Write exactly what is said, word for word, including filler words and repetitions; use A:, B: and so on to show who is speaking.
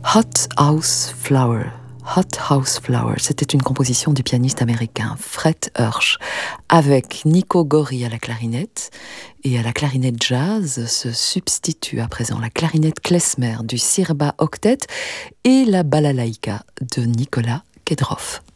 A: Hot House Flower. Hot House Flower, c'était une composition du pianiste américain Fred Hirsch, avec Nico Gori à la clarinette, et à la clarinette jazz se substitue à présent la clarinette klezmer du Sirba Octet et la balalaïka de Nicolas Kedrov.